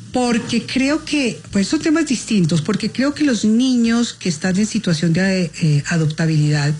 Porque creo que, pues son temas distintos, porque creo que los niños que están en situación de adoptabilidad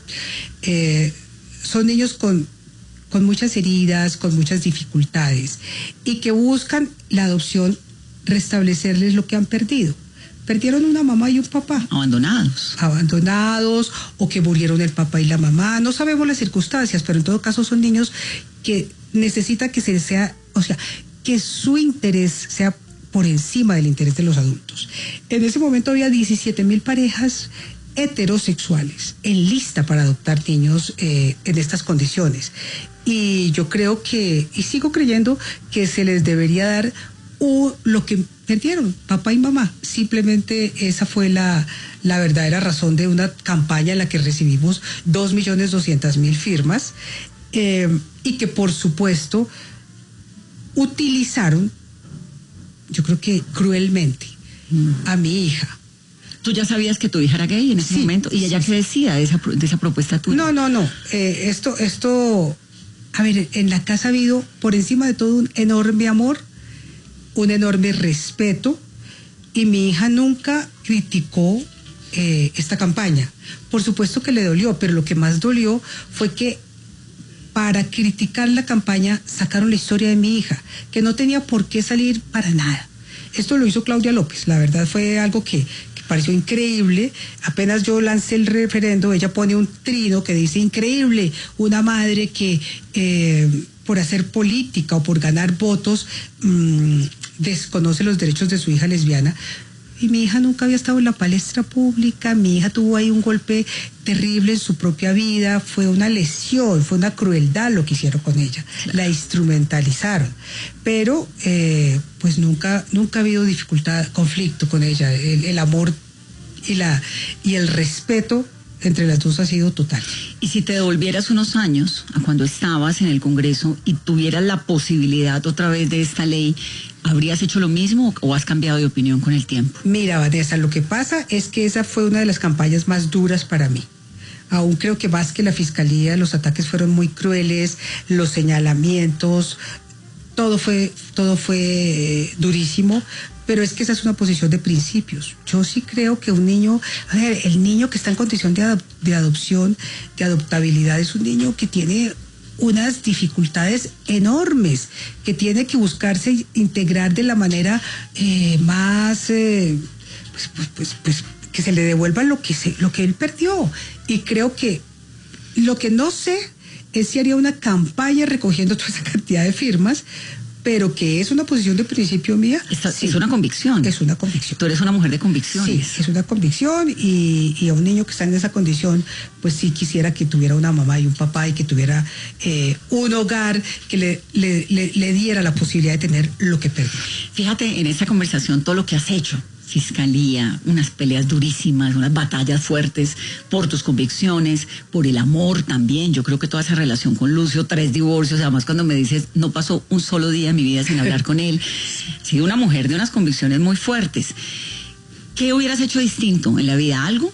son niños con muchas heridas, con muchas dificultades, y que buscan la adopción restablecerles lo que han perdido. Perdieron una mamá y un papá. Abandonados, o que murieron el papá y la mamá. No sabemos las circunstancias, pero en todo caso son niños que necesitan que que su interés sea por encima del interés de los adultos. En ese momento había 17,000 parejas heterosexuales en lista para adoptar niños en estas condiciones. Y yo creo y sigo creyendo que se les debería dar lo que perdieron, papá y mamá. Simplemente esa fue la verdadera razón de una campaña en la que recibimos 2,200,000 firmas, y que por supuesto utilizaron, yo creo que cruelmente, a mi hija. ¿Tú ya sabías que tu hija era gay en ese momento? ¿Y ella qué decía de esa propuesta tuya? No. Esto, a ver, en la casa ha habido por encima de todo un enorme amor, un enorme respeto, y mi hija nunca criticó esta campaña. Por supuesto que le dolió, pero lo que más dolió fue que para criticar la campaña sacaron la historia de mi hija, que no tenía por qué salir para nada. Esto lo hizo Claudia López. La verdad fue algo que pareció increíble. Apenas yo lancé el referendo, ella pone un trino que dice: increíble, una madre que por hacer política o por ganar votos desconoce los derechos de su hija lesbiana. Y mi hija nunca había estado en la palestra pública. Mi hija tuvo ahí un golpe terrible en su propia vida. Fue una lesión, fue una crueldad lo que hicieron con ella. Claro. La instrumentalizaron. Pero pues nunca ha habido conflicto con ella. El amor y el respeto entre las dos ha sido total. Y si te devolvieras unos años a cuando estabas en el Congreso y tuvieras la posibilidad otra vez de esta ley, ¿habrías hecho lo mismo o has cambiado de opinión con el tiempo? Mira, Vanessa, lo que pasa es que esa fue una de las campañas más duras para mí. Aún creo que más que la fiscalía, los ataques fueron muy crueles, los señalamientos, todo fue durísimo. Pero es que esa es una posición de principios. Yo sí creo que un niño, el niño que está en condición de adopción, de adoptabilidad, es un niño que tiene unas dificultades enormes, que tiene que buscarse integrar de la manera más, que se le devuelva lo que él perdió. Y creo que lo que no sé es si haría una campaña recogiendo toda esa cantidad de firmas, pero que es una posición de principio mía. Sí. Es una convicción. Es una convicción. Tú eres una mujer de convicciones. Sí, es una convicción, y a un niño que está en esa condición, pues sí quisiera que tuviera una mamá y un papá, y que tuviera un hogar que le diera la posibilidad de tener lo que perdió. Fíjate en esta conversación todo lo que has hecho. Fiscalía, unas peleas durísimas, unas batallas fuertes por tus convicciones, por el amor también. Yo creo que toda esa relación con Lucio, 3 divorcios, además cuando me dices no pasó un solo día en mi vida sin hablar con él. Has sido una mujer de unas convicciones muy fuertes. ¿Qué hubieras hecho distinto en la vida? ¿Algo?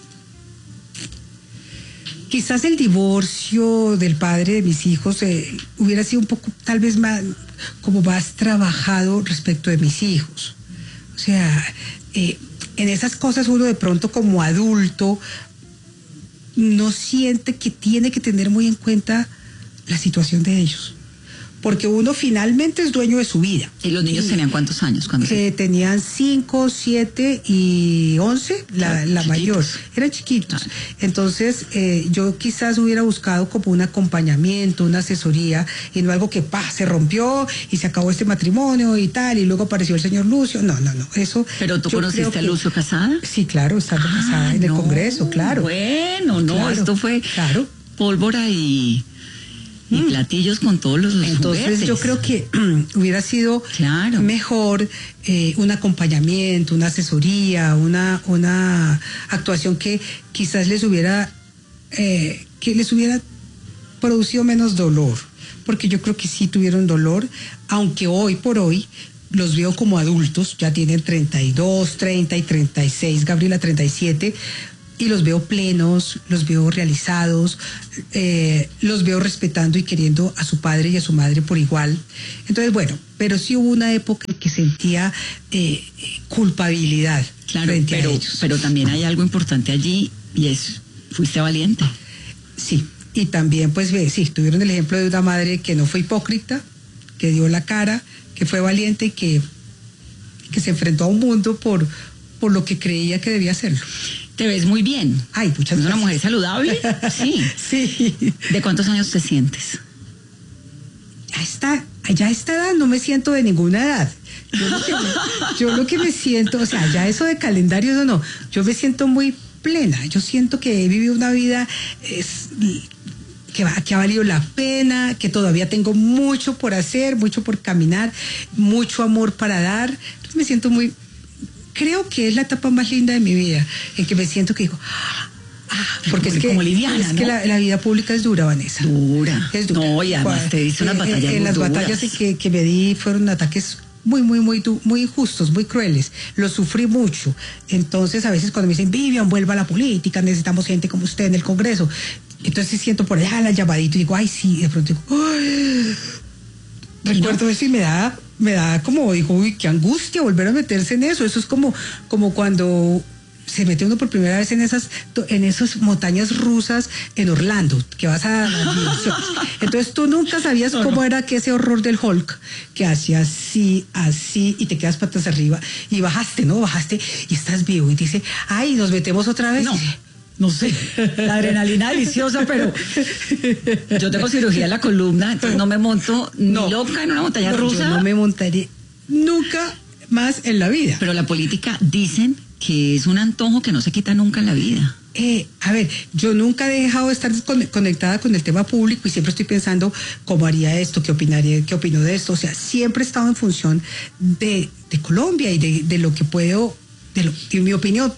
Quizás el divorcio del padre de mis hijos hubiera sido un poco, tal vez más trabajado respecto de mis hijos. O sea, en esas cosas uno de pronto como adulto no siente que tiene que tener muy en cuenta la situación de ellos, porque uno finalmente es dueño de su vida. ¿Y los niños tenían cuántos años? Tenían 5, 7 y 11, la mayor. Eran chiquitos. Ah. Entonces, yo quizás hubiera buscado como un acompañamiento, una asesoría, y no algo que se rompió y se acabó este matrimonio y tal, y luego apareció el señor Lucio. No. Eso. ¿Pero tú conociste a Lucio casada? Sí, claro, estando casada en el Congreso, claro. Bueno, claro, esto fue pólvora y platillos con todos los Entonces juguetes. Yo creo que hubiera sido mejor un acompañamiento, una asesoría, una actuación que quizás les hubiera producido menos dolor, porque yo creo que sí tuvieron dolor, aunque hoy por hoy los veo como adultos, ya tienen 32, 30 y 36, Gabriela 37, y los veo plenos, los veo realizados, los veo respetando y queriendo a su padre y a su madre por igual. Entonces, bueno, pero sí hubo una época en que sentía culpabilidad. Claro, pero también hay algo importante allí y es, fuiste valiente. Sí, y también pues sí, tuvieron el ejemplo de una madre que no fue hipócrita, que dio la cara, que fue valiente y que se enfrentó a un mundo por lo que creía que debía hacerlo. Te ves muy bien. Ay, muchas gracias. ¿Es una mujer saludable? Sí. Sí. ¿De cuántos años te sientes? Ya a esta edad no me siento de ninguna edad. Yo lo que me siento, o sea, ya eso de calendario, no. Yo me siento muy plena. Yo siento que he vivido una vida que ha valido la pena, que todavía tengo mucho por hacer, mucho por caminar, mucho amor para dar. Entonces me siento creo que es la etapa más linda de mi vida, en que me siento que digo, porque es que, como liviana, es que la vida pública es dura, Vanessa. Dura. Es dura. No, y además te diste unas batallas muy en las duras. batallas que me di fueron ataques muy injustos, muy crueles. Los sufrí mucho. Entonces, a veces cuando me dicen, Vivian, vuelva a la política, necesitamos gente como usted en el Congreso. Entonces siento por allá la llamadita y digo, ay, sí, de pronto digo, ay. Recuerdo eso y me da como, digo, uy, qué angustia volver a meterse en eso. Eso es como cuando se mete uno por primera vez en esas montañas rusas en Orlando, que vas a las dimensiones. Entonces tú nunca sabías cómo era que ese horror del Hulk, que hacía así, y te quedas patas arriba, y bajaste y estás vivo, y dice, ay, nos metemos otra vez. No sé, la adrenalina deliciosa, pero yo tengo cirugía en la columna, entonces no me monto ni loca en una montaña rusa. Yo no me montaré nunca más en la vida. Pero la política dicen que es un antojo que no se quita nunca en la vida. A ver, yo nunca he dejado de estar conectada con el tema público y siempre estoy pensando cómo haría esto, qué opino de esto. O sea, siempre he estado en función de Colombia y de lo que puedo, de mi opinión,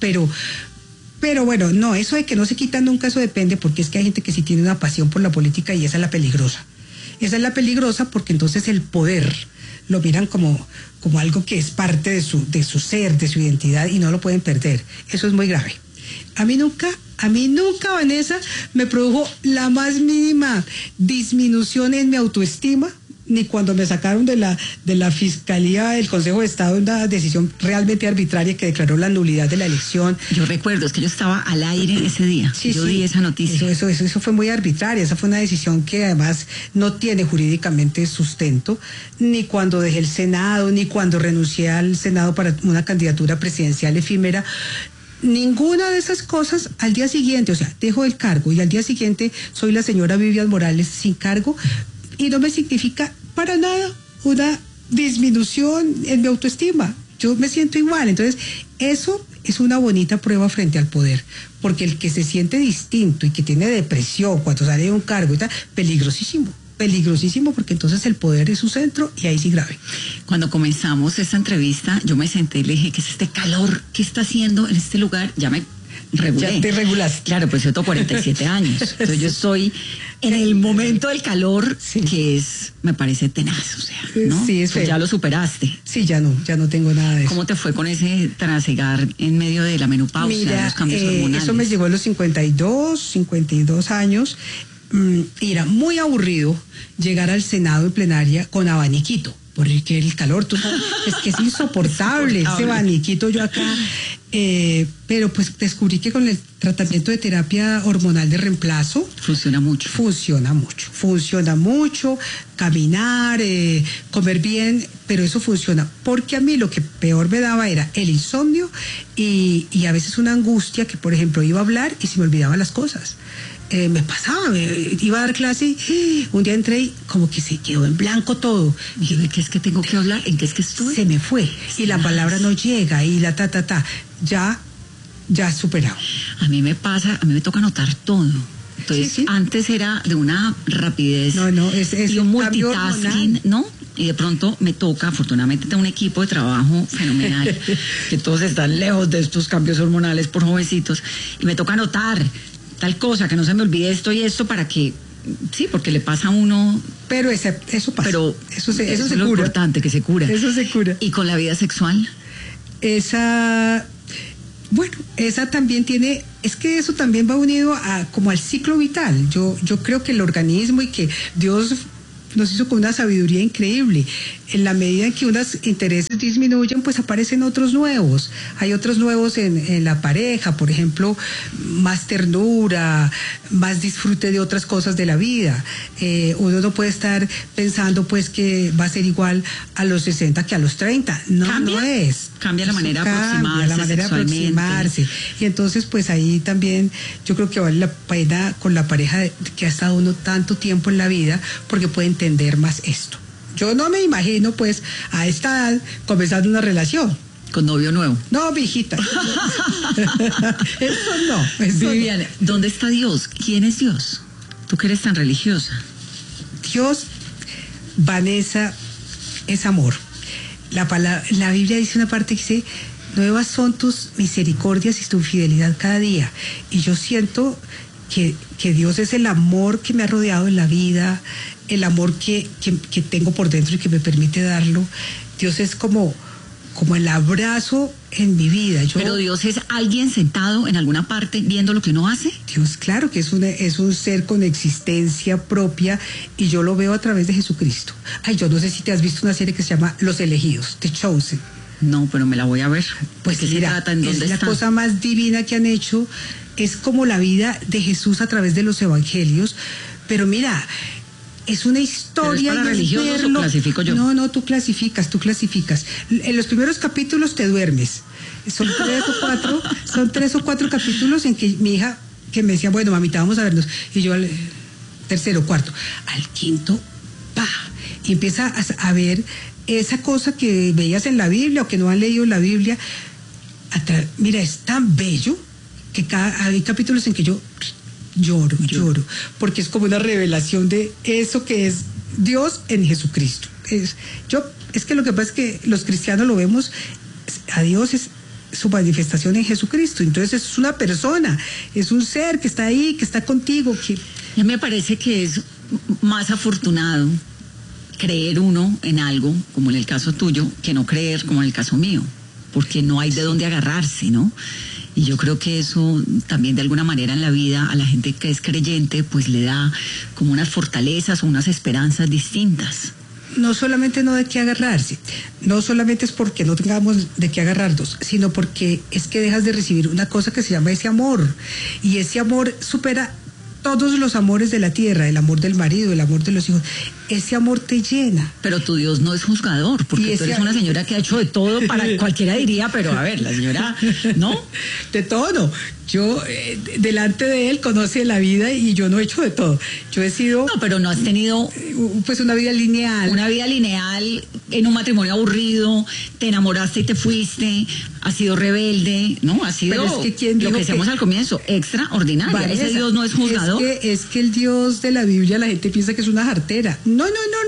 pero bueno, no, eso de que no se quita nunca, eso depende, porque es que hay gente que sí tiene una pasión por la política y esa es la peligrosa. Esa es la peligrosa porque entonces el poder lo miran como algo que es parte de su ser, de su identidad y no lo pueden perder. Eso es muy grave. A mí nunca, Vanessa, me produjo la más mínima disminución en mi autoestima, ni cuando me sacaron de la Fiscalía del Consejo de Estado una decisión realmente arbitraria que declaró la nulidad de la elección. Yo recuerdo, es que yo estaba al aire ese día, yo di esa noticia. Eso fue muy arbitraria, esa fue una decisión que además no tiene jurídicamente sustento, ni cuando dejé el Senado, ni cuando renuncié al Senado para una candidatura presidencial efímera. Ninguna de esas cosas al día siguiente, o sea, dejo el cargo y al día siguiente soy la señora Vivian Morales sin cargo, y no me significa para nada una disminución en mi autoestima. Yo me siento igual. Entonces, eso es una bonita prueba frente al poder, porque el que se siente distinto y que tiene depresión cuando sale de un cargo y tal, peligrosísimo, porque entonces el poder es su centro y ahí sí grave. Cuando comenzamos esta entrevista, yo me senté y le dije, ¿qué es este calor que está haciendo en este lugar? Ya me regulé. Ya te regulaste. Claro, pues yo tengo 47 años. Entonces yo estoy en el momento del calor, que me parece tenaz, o sea, ¿no? Sí, pues ya lo superaste. Sí, ya no tengo nada de eso. ¿Cómo te fue con ese trasegar en medio de la menopausia, los cambios hormonales? Eso me llegó a los 52 años, y era muy aburrido llegar al Senado en plenaria con abaniquito, porque el calor, tú sabes, es que es insoportable ese abaniquito yo acá. Pero pues descubrí que con el tratamiento de terapia hormonal de reemplazo funciona mucho, caminar, comer bien, pero eso funciona, porque a mí lo que peor me daba era el insomnio y a veces una angustia que, por ejemplo, iba a hablar y se me olvidaban las cosas. Me pasaba, iba a dar clase y un día entré y como que se quedó en blanco todo. ¿Y de qué es que tengo que hablar? ¿En qué es que estoy? Se me fue y la palabra no llega y la ya superado. A mí me toca anotar todo. Entonces, antes era de una rapidez es y un multitasking, ¿no? Y de pronto me toca, afortunadamente tengo un equipo de trabajo fenomenal, que todos están lejos de estos cambios hormonales por jovencitos, y me toca anotar tal cosa, que no se me olvide esto y esto para que, sí, porque le pasa a uno. Pero eso pasa. Pero eso se es cura. Lo importante, que se cura. Eso se cura. ¿Y con la vida sexual? Esa Bueno, esa también tiene, es que eso también va unido a como al ciclo vital. Yo creo que el organismo y que Dios nos hizo con una sabiduría increíble. En la medida en que unos intereses disminuyen, pues aparecen otros nuevos. Hay otros nuevos en la pareja, por ejemplo, más ternura, más disfrute de otras cosas de la vida. Uno no puede estar pensando pues que va a ser igual a los 60 que a los 30. No, ¿Cambia? no es. Cambia la manera de Cambia aproximarse la manera de sexualmente. aproximarse. Y entonces pues ahí también yo creo que vale la pena con la pareja que ha estado uno tanto tiempo en la vida, porque puede entender más esto. Yo no me imagino pues a esta edad comenzando una relación. Con novio nuevo. No, mijita. Eso no. Eso Vivian, no. ¿dónde está Dios? ¿Quién es Dios? Tú que eres tan religiosa. Dios, Vanessa, es amor. La Biblia dice una parte que dice: nuevas son tus misericordias y tu fidelidad cada día. Y yo siento que Dios es el amor que me ha rodeado en la vida, el amor que tengo por dentro y que me permite darlo. Dios es como el abrazo en mi vida. Pero Dios es alguien sentado en alguna parte viendo lo que uno hace. Dios, claro que es un ser con existencia propia, y yo lo veo a través de Jesucristo. Ay, yo no sé si te has visto una serie que se llama Los Elegidos, The Chosen. No, pero me la voy a ver. Pues ¿De qué se mira, trata? ¿En dónde es la está? cosa más divina que han hecho. Es como la vida de Jesús a través de los evangelios. Pero mira, es una historia. ¿Pero es para religiosos o clasifico yo? No, tú clasificas. En los primeros capítulos te duermes. Son 3 o 4 capítulos en que mi hija, que me decía, bueno, mamita, vamos a vernos. Y yo al tercero, cuarto, al quinto, y empieza a ver esa cosa que veías en la Biblia o que no han leído la Biblia. Mira, es tan bello que hay capítulos en que yo lloro, porque es como una revelación de eso que es Dios en Jesucristo. Es que lo que pasa es que los cristianos lo vemos, a Dios es su manifestación en Jesucristo. Entonces es una persona, es un ser que está ahí, que está contigo. A mí me parece que es más afortunado creer uno en algo, como en el caso tuyo, que no creer como en el caso mío, porque no hay de dónde agarrarse, ¿no? Y yo creo que eso también de alguna manera en la vida a la gente que es creyente pues le da como unas fortalezas o unas esperanzas distintas. No solamente no de qué agarrarse, no solamente es porque no tengamos de qué agarrarnos, sino porque es que dejas de recibir una cosa que se llama ese amor, y ese amor supera todos los amores de la tierra, el amor del marido, el amor de los hijos. Ese amor te llena. Pero tu Dios no es juzgador, porque tú eres una señora que ha hecho de todo, cualquiera diría, pero a ver, la señora, ¿no? De todo no. Yo, delante de él, conoce la vida, y yo no he hecho de todo. Yo he sido... No, pero no has tenido... pues una vida lineal. Una vida lineal en un matrimonio aburrido, te enamoraste y te fuiste, has sido rebelde, ¿no? Has sido, pero es que ¿quién dijo lo que decíamos al comienzo, extraordinaria. Vanessa, ese Dios no es juzgador. Es que el Dios de la Biblia, la gente piensa que es una jartera. No.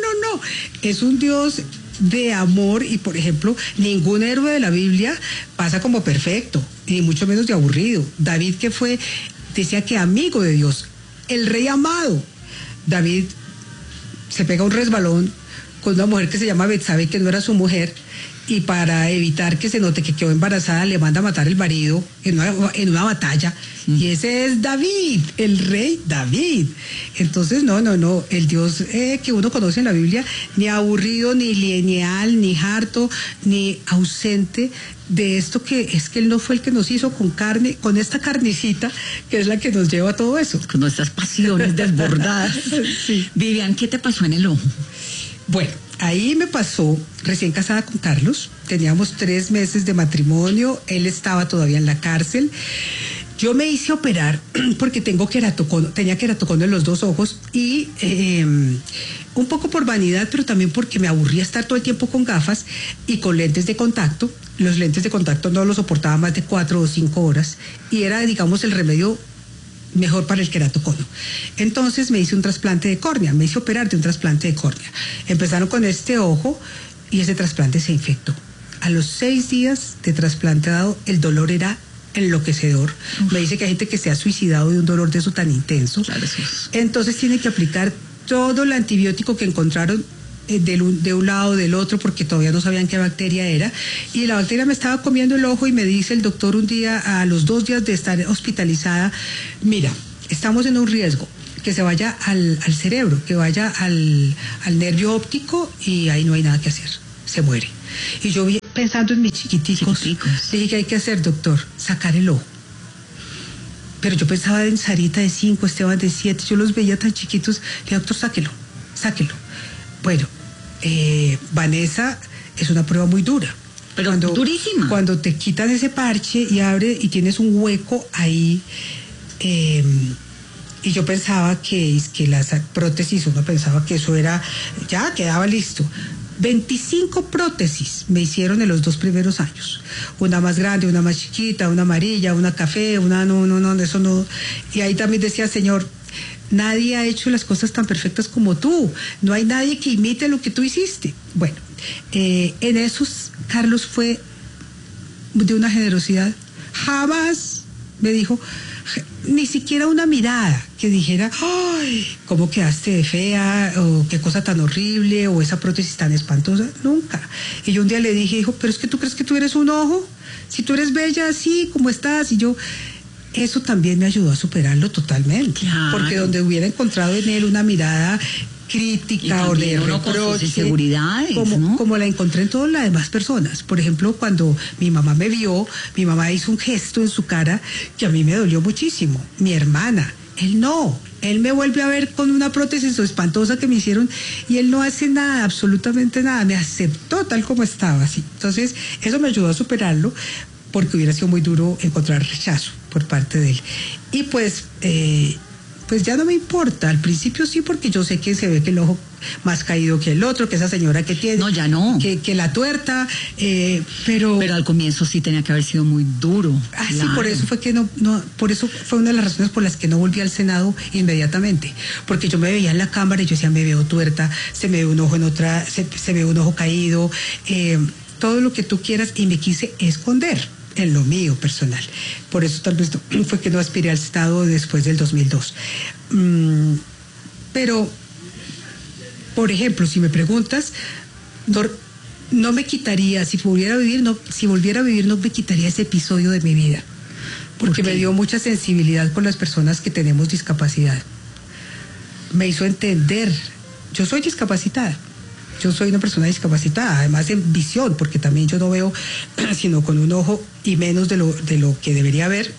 Es un Dios de amor, y por ejemplo, ningún héroe de la Biblia pasa como perfecto, ni mucho menos de aburrido. David, decía que amigo de Dios, el rey amado. David se pega un resbalón con una mujer que se llama Betsabe, que no era su mujer, y para evitar que se note que quedó embarazada, le manda a matar el marido en una batalla. Y ese es David, el rey David. Entonces, no, el Dios que uno conoce en la Biblia, ni aburrido, ni lineal, ni harto, ni ausente de esto, que es que Él no fue el que nos hizo con carne, con esta carnecita, que es la que nos lleva a todo eso. Con nuestras pasiones desbordadas. Sí. Vivian, ¿qué te pasó en el ojo? Bueno, ahí me pasó, recién casada con Carlos, teníamos 3 meses de matrimonio, él estaba todavía en la cárcel. Yo me hice operar porque tenía queratocono en los 2 ojos, y un poco por vanidad, pero también porque me aburría estar todo el tiempo con gafas y con lentes de contacto. Los lentes de contacto no los soportaba más de 4 o 5 horas, y era, digamos, el remedio mejor para el queratocono. Entonces me hice un trasplante de córnea, me hice operar de un trasplante de córnea. Empezaron con este ojo y ese trasplante se infectó. A los 6 días de trasplante dado, el dolor era enloquecedor. Me dice que hay gente que se ha suicidado de un dolor de eso tan intenso. Claro, eso es. Entonces tiene que aplicar todo el antibiótico que encontraron de un lado, del otro, porque todavía no sabían qué bacteria era, y la bacteria me estaba comiendo el ojo y me dice el doctor un día, a los 2 días de estar hospitalizada, mira, estamos en un riesgo, que se vaya al cerebro, que vaya al nervio óptico y ahí no hay nada que hacer, se muere. Y yo pensando en mis chiquiticos, dije, ¿qué hay que hacer, doctor? Sacar el ojo. Pero yo pensaba en Sarita de 5, Esteban de 7, yo los veía tan chiquitos, le dije, doctor, sáquelo. Bueno, Vanessa, es una prueba muy dura. Pero durísima. Cuando te quitan ese parche y abre y tienes un hueco ahí, y yo pensaba que las prótesis, uno pensaba que eso era, ya quedaba listo. 25 prótesis me hicieron en los 2 primeros años. Una más grande, una más chiquita, una amarilla, una café, una no, eso no. Y ahí también decía, Señor, nadie ha hecho las cosas tan perfectas como tú. No hay nadie que imite lo que tú hiciste. Bueno, en esos, Carlos fue de una generosidad. Jamás me dijo, ni siquiera una mirada que dijera, ¡ay! ¿Cómo quedaste de fea? O qué cosa tan horrible, o esa prótesis tan espantosa. Nunca. Y yo un día le dije, hijo, pero es que tú crees que tú eres un ojo, si tú eres bella así como estás. Y yo, eso también me ayudó a superarlo totalmente. Claro. Porque donde hubiera encontrado en él una mirada crítica o de reproche, inseguridades, como la encontré en todas las demás personas. Por ejemplo, cuando mi mamá me vio, mi mamá hizo un gesto en su cara que a mí me dolió muchísimo. Mi hermana, él me vuelve a ver con una prótesis espantosa que me hicieron y él no hace nada, absolutamente nada, me aceptó tal como estaba, así. Entonces, eso me ayudó a superarlo, porque hubiera sido muy duro encontrar rechazo por parte de él. Y pues ya no me importa. Al principio sí, porque yo sé que se ve que el ojo más caído que el otro, que esa señora que tiene. No, ya no. Que la tuerta, pero al comienzo sí tenía que haber sido muy duro. Sí, por eso fue que por eso fue una de las razones por las que no volví al Senado inmediatamente. Porque yo me veía en la cámara y yo decía, me veo tuerta, se me ve un ojo en otra, se me ve un ojo caído, todo lo que tú quieras, y me quise esconder en lo mío personal. Por eso tal vez fue que no aspiré al Senado después del 2002. Pero, por ejemplo, si me preguntas, no me quitaría, si volviera a vivir, no me quitaría ese episodio de mi vida. Porque me dio mucha sensibilidad con las personas que tenemos discapacidad. Me hizo entender, yo soy discapacitada. Yo soy una persona discapacitada, además en visión, porque también yo no veo sino con un ojo y menos de lo que debería ver.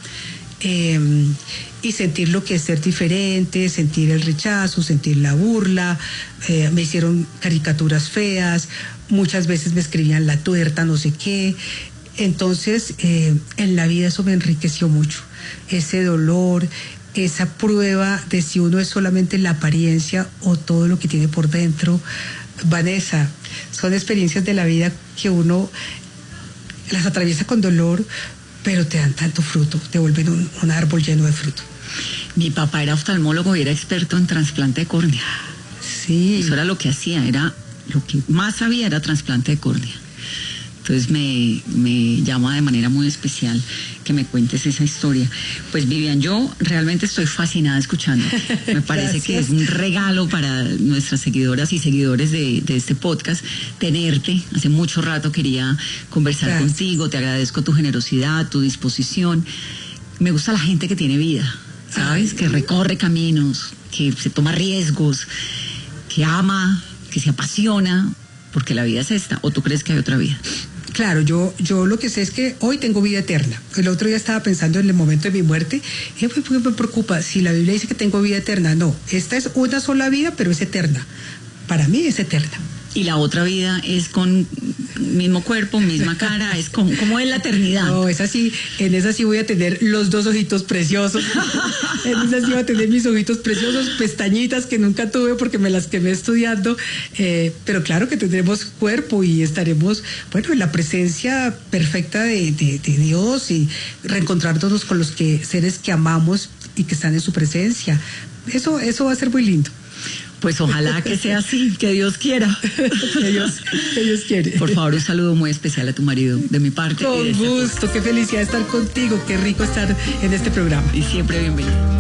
Y sentir lo que es ser diferente, sentir el rechazo, sentir la burla. Me hicieron caricaturas feas, muchas veces me escribían la tuerta, no sé qué. Entonces, en la vida eso me enriqueció mucho. Ese dolor, esa prueba de si uno es solamente la apariencia o todo lo que tiene por dentro. Vanessa, son experiencias de la vida que uno las atraviesa con dolor, pero te dan tanto fruto, te vuelven un árbol lleno de fruto. Mi papá era oftalmólogo y era experto en trasplante de córnea. Sí. Eso era lo que hacía, lo que más sabía era trasplante de córnea. Entonces me llama de manera muy especial que me cuentes esa historia. Pues Vivian, yo realmente estoy fascinada escuchando. Me parece que es un regalo para nuestras seguidoras y seguidores de este podcast tenerte. Hace mucho rato quería conversar contigo. Te agradezco tu generosidad, tu disposición. Me gusta la gente que tiene vida, ¿sabes? Que recorre caminos, que se toma riesgos, que ama, que se apasiona, porque la vida es esta. ¿O tú crees que hay otra vida? Claro, yo lo que sé es que hoy tengo vida eterna. El otro día estaba pensando en el momento de mi muerte. Y ¿por qué me preocupa? Si la Biblia dice que tengo vida eterna, no. Esta es una sola vida, pero es eterna. Para mí es eterna. Y la otra vida es con mismo cuerpo, misma cara, es como es la eternidad. No, es así, en esa sí voy a tener los 2 ojitos preciosos, en esa sí voy a tener mis ojitos preciosos, pestañitas que nunca tuve porque me las quemé estudiando, pero claro que tendremos cuerpo y estaremos, bueno, en la presencia perfecta de Dios y reencontrándonos con los seres que amamos y que están en su presencia. Eso va a ser muy lindo. Pues ojalá que sea así, que Dios quiera. que Dios quiere. Por favor, un saludo muy especial a tu marido, de mi parte. Con gusto, qué felicidad estar contigo, qué rico estar en este programa. Y siempre bienvenido.